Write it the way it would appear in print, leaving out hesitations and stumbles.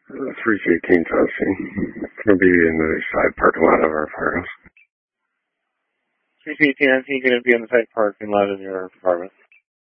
318 Chelsea. It's going to be in the side parking lot of our firehouse. 318, I think you're going to be in the side parking lot of your apartment.